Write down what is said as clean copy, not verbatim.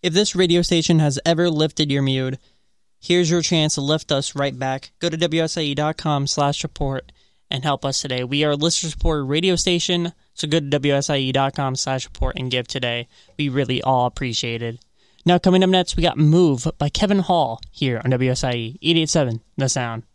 If this radio station has ever lifted your mood, here's your chance to lift us right back. Go to WSIE.com/support and help us today. We are a listener-supported radio station, so go to WSIE.com/support and give today. We really all appreciate it. Now, coming up next, we got Move by Kevin Hall here on WSIE 88.7 The Sound.